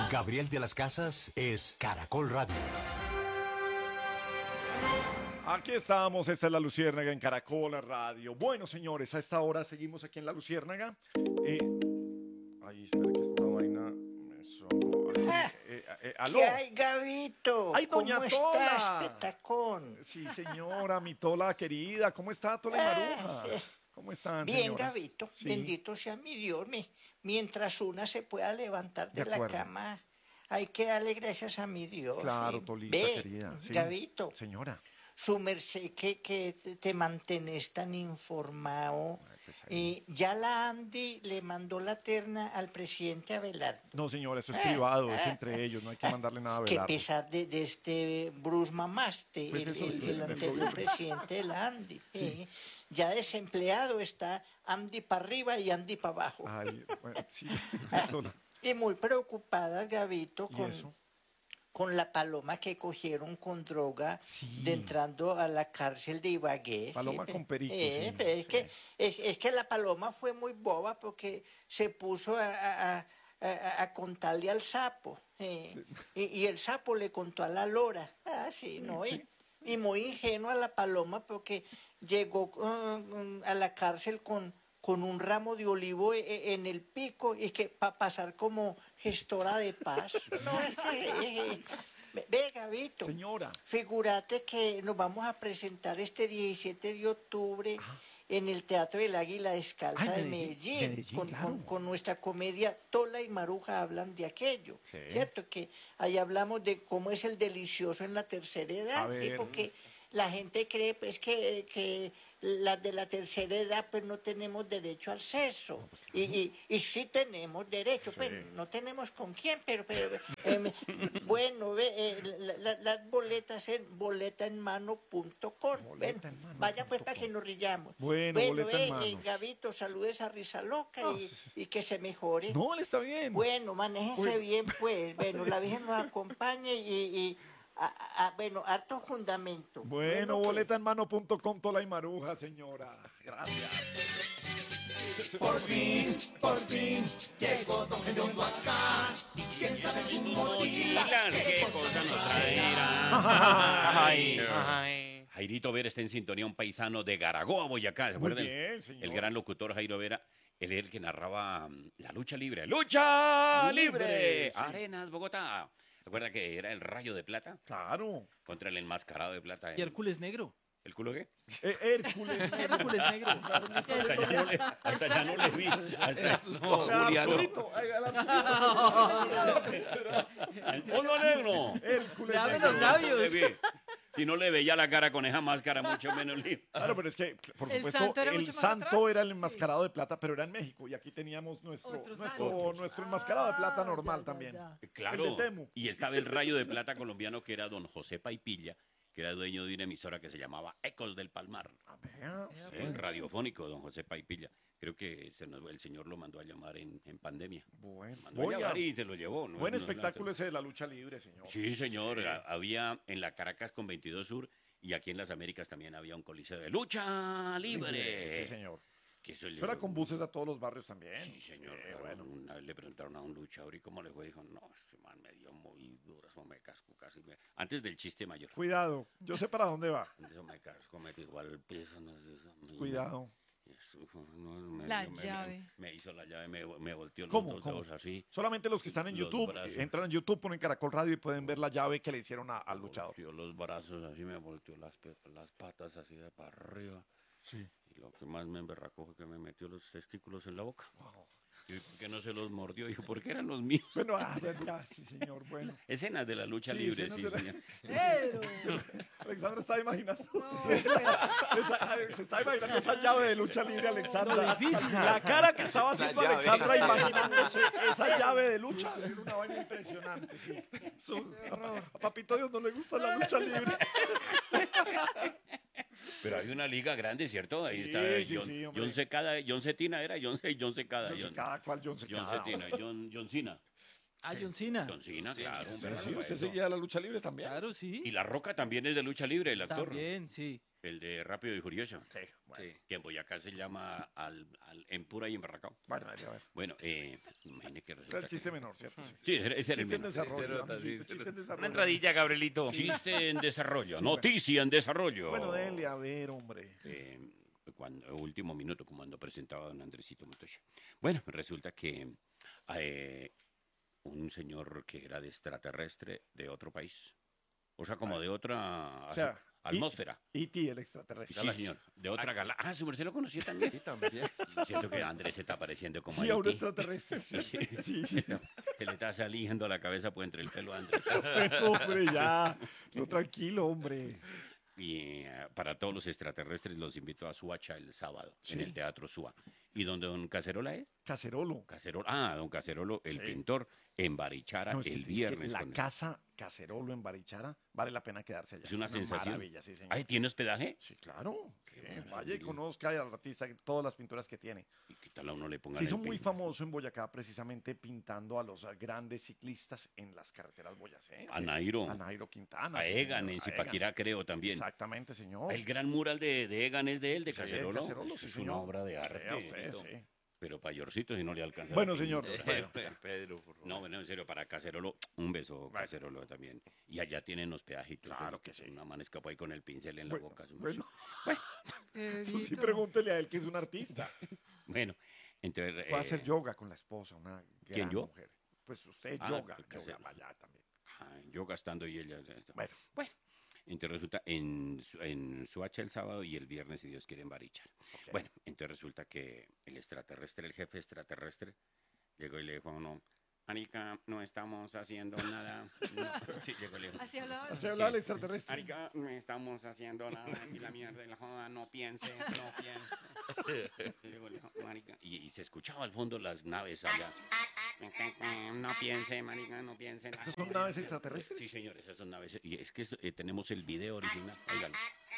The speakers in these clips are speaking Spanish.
Gabriel de las Casas es Caracol Radio. Aquí estamos, esta es La Luciérnaga en Caracol Radio. Bueno, señores, a esta hora seguimos aquí en La Luciérnaga. Ay, espera que esta vaina me sonó. ¿Aló? ¿Qué hay, Gabito? ¡Ay, doña ¿Cómo Tola! estás, petacón? Sí, señora, mi Tola querida. ¿Cómo está, Tola y Maruja? ¿Cómo están, Bien, señoras? Gabito, Sí. bendito sea mi Dios. Mientras una se pueda levantar de la acuerdo. cama, hay que darle gracias a mi Dios. Claro, sí. Tolita, Ve, querida. Sí. Gabito, Señora. su merced que te mantenés tan informado. Ay, pues ahí. Ya la Andy le mandó la terna al presidente Abelardo. No, señora, eso es privado, es entre ellos, no hay que mandarle nada a Que Belardo. pesar de este Bruce Mamaste, Pues eso el dicen, anterior presidente de la Andy. Ya desempleado está Andy para arriba y Andy para abajo. Ay, bueno, sí, Tola. Y muy preocupada, Gabito, ¿Y con, eso? con la paloma que cogieron con droga Sí. de entrando a la cárcel de Ibagué. Paloma sí, con perico, sí, es, es que la paloma fue muy boba porque se puso a contarle al sapo. Y el sapo le contó a la lora. Ah, sí, ¿no? Sí. Y muy ingenua la paloma porque llegó a la cárcel con un ramo de olivo en el pico y que para pasar como gestora de paz. No, ve, Gabito. Señora. Figúrate que nos vamos a presentar este 17 de octubre en el Teatro del Águila Descalza Ay, de Medellín, Medellín, claro. con nuestra comedia Tola y Maruja hablan de aquello, Sí. ¿cierto? Que ahí hablamos de cómo es el delicioso en la tercera edad, A ¿sí? ver. Porque la gente cree pues que las de la tercera edad pues no tenemos derecho al sexo, y sí tenemos derecho, pues no tenemos con quién, pero bueno, las boletas en boletaenmano.com. Vaya pues para que nos rillamos. Bueno, boleta en mano. Gabito, saludes a Risa Loca No, y, sí. y que se mejore. No, él está bien. Bueno, manéjense Bueno. bien, pues. Bueno, la Virgen nos acompañe y bueno, harto fundamento. Bueno, pues. boletaenmano.com, Tola y Maruja, señora. Gracias. Por fin, llegó Don Gediondo acá. ¿Y quién sabe su mochila? ¿Qué cosa nos traerá? Ay. Ay. Jairito Vera está en sintonía, un paisano de Garagoa, Boyacá. ¿Se Muy acuerdan? bien, señor. El gran locutor Jairo Vera. Él era el que narraba la lucha libre. ¡Lucha libre! Sí. Arenas, Bogotá. ¿Recuerda que era el Rayo de Plata Claro. contra el enmascarado de plata? Y Hércules negro. ¿El culo qué? Hércules. Hércules negro. Hasta ya no le vi. Hasta Arturito, ay, el fondo negro. Hércules. Dame negro. los labios. Si no le veía la cara con esa máscara, mucho menos le... Claro, pero es que, por El supuesto, santo era el mucho más santo atrás. era el enmascarado de plata, pero era en México. Y aquí teníamos Otro nuestro enmascarado de plata normal ya, también. ya. Claro, El de Temu. y estaba el Rayo de Plata colombiano que era don José Paipilla, que era dueño de una emisora que se llamaba Ecos del Palmar. Ah, vea. Radiofónico, don José Paipilla. Creo que el señor lo mandó a llamar en pandemia. Bueno, Mandó a llamar y se lo llevó. ¿no? buen No, espectáculo ese de la lucha libre, señor. Sí, señor. Había en la Caracas con 22 Sur y aquí en las Américas también había un coliseo de lucha libre. Sí, señor. Que eso Eso era con buses a todos los barrios también. Sí, señor. Sí, Claro, bueno. una vez le preguntaron a un luchador y cómo le fue. Dijo, no, este man me dio muy duro, eso me casco casi. Antes del chiste mayor. Cuidado, yo sé para dónde va. Eso me casco, me igual el peso, no sé. Eso, Cuidado. Eso, no, La llave. Me hizo la llave, me volteó los ¿Cómo? dos ¿Cómo? dedos así. Solamente los que están en Los YouTube, brazos. entran en YouTube, ponen Caracol Radio y pueden ver la llave que le hicieron al luchador. Volteó los brazos así, me volteó las patas así de para arriba. Sí. Y lo que más me emberracó fue que me metió los testículos en la boca. ¿Y por qué no se los mordió? Dijo, porque eran los míos. Bueno, ya, sí, señor, bueno. Escenas de la lucha Sí, libre, escenas sí, de la- señor. Pedro. Alexandra estaba imaginando. No, Se está imaginando esa llave de lucha libre, Alexandra. Lo difícil. La cara que estaba haciendo llave. Alexandra imaginándose esa llave de lucha era una vaina impresionante, sí. A Papito Dios no le gusta la lucha libre. Pero hay una liga grande, ¿cierto? Ahí Sí, está sí, John, sí, hombre. John Secada, John Cetina era, John Secada. John Secada, ¿cuál John John Secada? Cetina, John Cena. Ah, John Cena. John Cena, claro. ¿Usted, hombre, sí, usted eso. seguía la lucha libre también? Claro, sí. Y La Roca también es de lucha libre, el actor. También, sí. El de Rápido y Furioso. Sí, bueno. Que en Boyacá se llama en pura y embarracao. Bueno, a ver. Bueno, imagínate que Era resulta el chiste que- menor, ¿cierto? Sí. Sí, ese era el Chiste en menor. desarrollo. amiguito, chiste en desarrollo. Una entradilla, Gabrielito. Chiste en desarrollo, Sí, noticia en desarrollo. Bueno, dele, a ver, hombre. Último minuto, como cuando presentaba a don Andresito Montoya. Bueno, resulta que un señor que era de extraterrestre de otro país, o sea, como de otra O sea, atmósfera. E.T., el extraterrestre. Sí, señor, de otra galaxia. Ah, su merced lo conocía también. Sí, también. Siento que Andrés se está pareciendo como Sí, a un E.T.. extraterrestre. Sí, sí. Que le está saliendo la cabeza por entre el pelo a Andrés. Pero, hombre, ya. No, tranquilo, hombre. Y para todos los extraterrestres los invito a Suacha el sábado, en Sí. el Teatro Suá. ¿Y donde don Cacerola es? Cacerolo. Don Cacerolo, el Sí. pintor, en Barichara No, es que el es que viernes. la con- casa Cacerolo en Barichara vale la pena quedarse allá. Es una sensación. Maravilla, sí, señor. Ay, ¿tiene hospedaje? Sí, claro. Sí, maravilla. vaya y conozca al artista todas las pinturas que tiene. ¿Y qué tal a uno le pongan Se hizo el muy pin- famoso en Boyacá precisamente pintando a los grandes ciclistas en las carreteras boyacenses. A Nairo. A Nairo Quintana. A sí, Egan, señor, en a Zipaquirá, creo también. Exactamente, señor. El gran mural de Egan es de él, de Sí, Cacerolo. Cacerolo, Eso sí, es señor. una obra de Vea arte. usted, Tito. sí. Pero para Yorcito si no le alcanza. Bueno, la señor. pintura. Bueno. Pedro, por favor. No, bueno, en serio, para Cacerolo, un beso, Cacerolo también. Y allá tienen hospedaje y todo. Claro eso, que sí. Una man escapó ahí con el pincel en la Bueno, boca. su bueno. Pedrito. Eso sí, pregúntele a él que es un artista. Bueno, entonces... Puede hacer yoga con la esposa, una ¿Quién, gran yo? mujer. Pues usted Ah, yoga, pues, yoga Cacerolo. vaya también. yo gastando y ella... Bueno, Entonces resulta en Suacha el sábado y el viernes, si Dios quiere, en Barichara. ok. Bueno, entonces resulta que el extraterrestre, el jefe extraterrestre, llegó y le dijo a uno, Arica, no estamos haciendo nada. No. Sí, llegó y le dijo, Así hablaba. Así hablaba el extraterrestre. Arica, no estamos haciendo nada. Y la mierda y la joda, no piense, no piense. Y llegó y le dijo, marica, y se escuchaba al fondo las naves allá. No piense, marica, no piense. ¿Esas son naves extraterrestres? Sí, señor, esas son naves. Y es que tenemos el video original. Óigalo.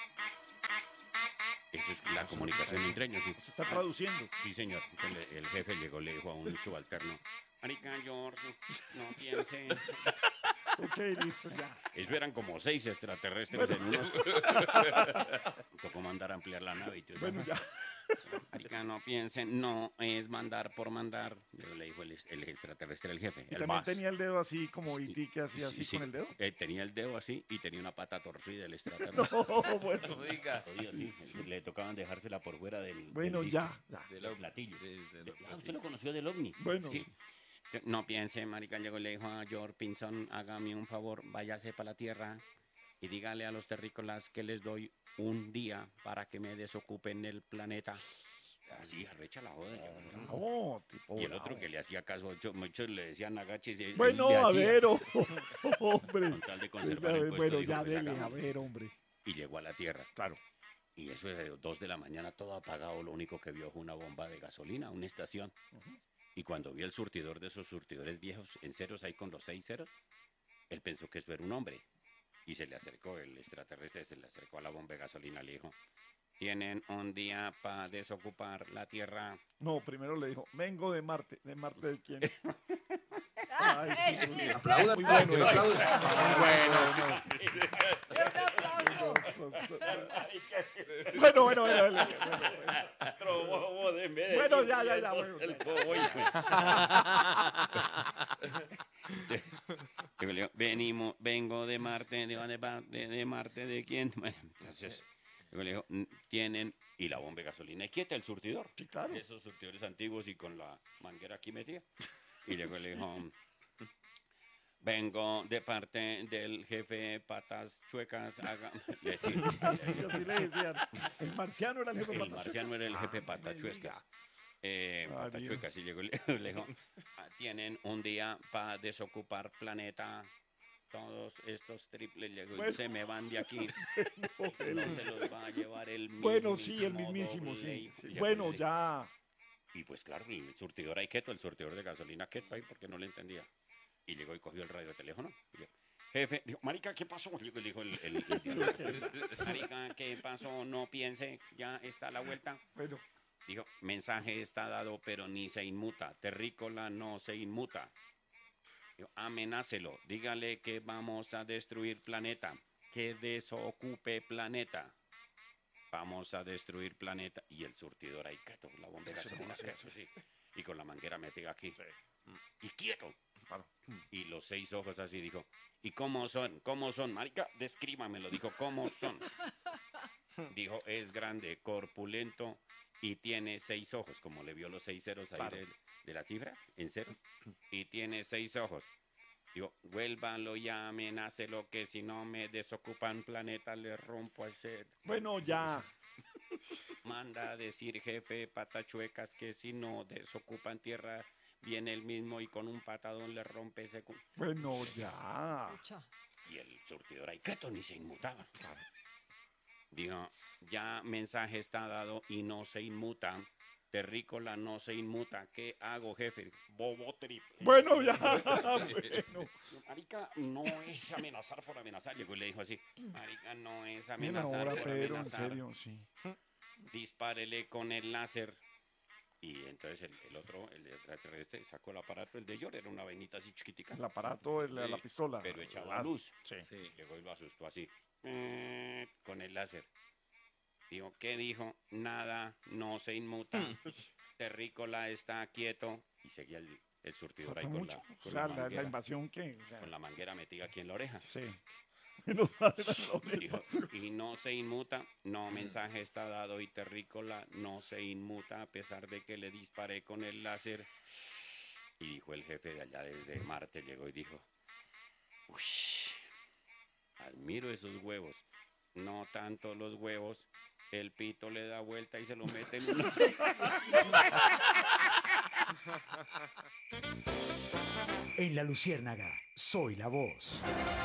Esa es la comunicación entre ellos. Sí. Se está traduciendo. Sí, señor. Entonces, el jefe llegó, le dijo a un subalterno, marica, George, no piense. Ok, listo, ya. Eso eran como 6 extraterrestres en unos. Tocó mandar a ampliar la nave y todo eso. Bueno, ya. Marica, no piensen, no es mandar por mandar. Le dijo el extraterrestre al jefe. Y el también boss. tenía el dedo así como Sí, E.T. que hacía así sí, con el dedo. tenía el dedo así y tenía una pata torcida el extraterrestre. No, bueno. Oiga. Todavía sí, le tocaban dejársela por fuera del. Bueno, del ya, ya. Del platillo. Del ¿Usted lo conoció del ovni? Bueno, Sí. sí. No piense, marica, llegó y le dijo a George Pinson, hágame un favor, váyase para la tierra y dígale a los terrícolas que les doy un día para que me desocupen el planeta. Así, arrecha la joda. No, tipo Y el otro bravo. que le hacía caso, muchos le decían agaches. Él Bueno, le a hacía, ver, hombre. con tal de conservar el puesto, Bueno, dijo, ya pues, dele, hágame. a ver, hombre. Y llegó a la tierra. Claro. Y eso de 2 de la mañana, todo apagado. Lo único que vio fue una bomba de gasolina, una estación. Y cuando vio el surtidor de esos surtidores viejos, en ceros ahí con los 6 ceros, él pensó que eso era un hombre. Y se le acercó, el extraterrestre se le acercó a la bomba de gasolina y le dijo, tienen un día para desocupar la tierra. No, primero le dijo, vengo de Marte. ¿De Marte de quién? Ay, sí, muy bien. Muy bueno ese. Bueno, bueno, bueno. Bueno, ya, bueno. El bobo, vengo de Marte, de Marte, ¿de quién? Bueno, entonces, luego le dijo, tienen, y la bomba de gasolina y quieta, el surtidor. Sí, claro. Esos surtidores antiguos y con la manguera aquí metida. Y luego le dijo, vengo de parte del jefe Patas Chuecas. Le decía, Sí, así le decían. El marciano era el jefe el Patachuecas. marciano era el jefe Ah, Patachuecas. Dios. Patachuecas. Y llegó, le dijo, tienen un día para desocupar planeta. Todos estos triples llegó, Bueno. se me van de aquí. No se los va a llevar el mismísimo. Bueno, sí, el mismísimo, doble. sí. Y llegó Bueno, y le- ya. Y pues claro, el surtidor ahí quieto, el surtidor de gasolina quieto ahí porque no le entendía. Y llegó y cogió el radioteléfono. Y dijo, jefe, dijo, marica, ¿qué pasó? Llegó y dijo marica, ¿qué pasó? No piense, ya está la vuelta. Bueno, Dijo, mensaje está dado, pero ni se inmuta. Terrícola no se inmuta. Dijo, amenácelo, dígale que vamos a destruir planeta, que desocupe planeta. Vamos a destruir planeta. Y el surtidor ahí, quieto, la bomba de gasolina, quieto, sí. Y con la manguera metida aquí. Y quieto. Claro. Y los 6 ojos así, dijo, ¿y cómo son? ¿Cómo son? Marica, descríbamelo, dijo, ¿cómo son? Dijo, es grande, corpulento y tiene 6 ojos, como le vio los 6 ceros ahí Claro. de la cifra, en ceros, y tiene 6 ojos. Digo, vuélvanlo y amenácelo que si no me desocupan planeta le rompo el set. Bueno, ya. Manda a decir jefe patachuecas que si no desocupan tierra viene el mismo y con un patadón le rompe ese Bueno, ya. Pucha. Y el surtidor ahí quieto ni se inmutaba. Dijo, ya mensaje está dado y no se inmuta. Terrícola no se inmuta. ¿Qué hago, jefe? Bobo triple. Bueno, ya. Bueno. Marica, no es amenazar por amenazar. Llegó y le dijo así, marica, no es Mira amenazar ahora, por Pedro, en amenazar. serio, sí. Dispárele con el láser. Y entonces el otro, el extraterrestre, sacó el aparato, el de Yor, era una vainita así chiquitica. El aparato, la Sí, pistola. pero echaba La- luz. Sí. Llegó y lo asustó así, con el láser. Dijo, ¿qué dijo? Nada, no se inmuta. Terrícola está quieto. Y seguía el surtidor ahí Falta con mucho. la, O con sea, la la manguera, invasión que. O sea, con la manguera metida aquí en la oreja. sí. Menos mal era la Dijo, invasión. y no se inmuta, no, mensaje está dado y Terrícola no se inmuta a pesar de que le disparé con el láser. Y dijo el jefe de allá desde Marte, llegó y dijo, uy, admiro esos huevos, no tanto los huevos, el pito le da vuelta y se lo mete en una... En La Luciérnaga, soy la voz.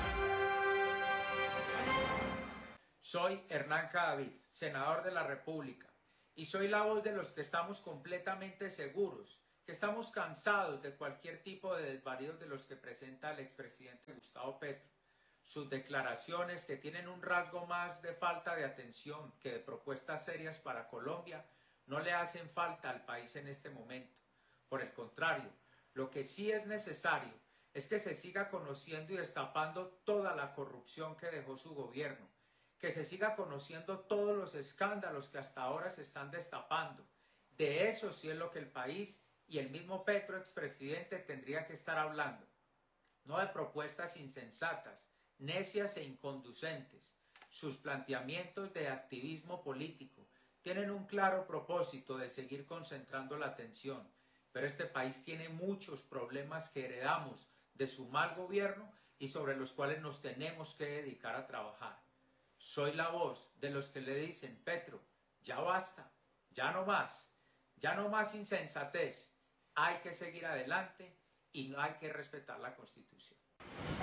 Soy Hernán Cadavid, senador de la República, y soy la voz de los que estamos completamente seguros, que estamos cansados de cualquier tipo de desvaríos de los que presenta el expresidente Gustavo Petro. Sus declaraciones, que tienen un rasgo más de falta de atención que de propuestas serias para Colombia, no le hacen falta al país en este momento. Por el contrario, lo que sí es necesario es que se siga conociendo y destapando toda la corrupción que dejó su gobierno, que se siga conociendo todos los escándalos que hasta ahora se están destapando. De eso sí es lo que el país y el mismo Petro, expresidente, tendría que estar hablando. No de propuestas insensatas, necias e inconducentes. Sus planteamientos de activismo político tienen un claro propósito de seguir concentrando la atención, pero este país tiene muchos problemas que heredamos de su mal gobierno y sobre los cuales nos tenemos que dedicar a trabajar. Soy la voz de los que le dicen, Petro, ya basta, ya no más insensatez, hay que seguir adelante y no hay que respetar la Constitución.